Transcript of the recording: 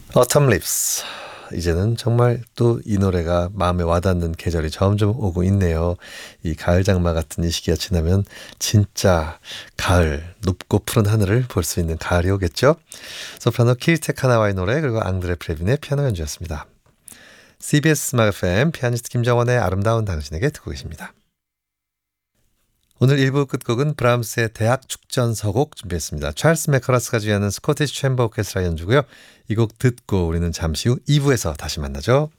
Autumn Leaves. 이제는 정말 또 이 노래가 마음에 와닿는 계절이 점점 오고 있네요. 이 가을 장마 같은 이 시기가 지나면 진짜 가을, 높고 푸른 하늘을 볼 수 있는 가을이 오겠죠? 소프라노 키르테 카나와의 노래 그리고 앙드레 프레빈의 피아노 연주였습니다. CBS 음악 FM 피아니스트 김정원의 아름다운 당신에게 듣고 계십니다. 오늘 1부 끝곡은 브람스의 대학 축전서곡 준비했습니다. 찰스 맥커라스가 주연하는 스코티시 챔버 오케스트라 연주고요. 이 곡 듣고 우리는 잠시 후 2부에서 다시 만나죠.